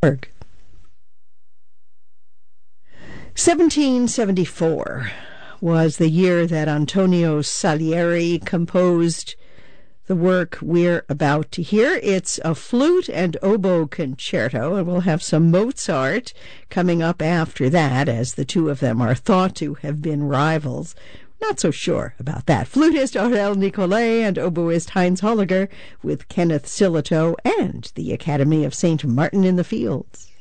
1774 was the year that Antonio Salieri composed the work we're about to hear. It's a flute and oboe concerto, and we'll have some Mozart coming up after that, as the two of them are thought to have been rivals. Not so sure about that. Flutist Aurel Nicolai and oboist Heinz Holliger with Kenneth Sillitoe and the Academy of St. Martin in the Fields.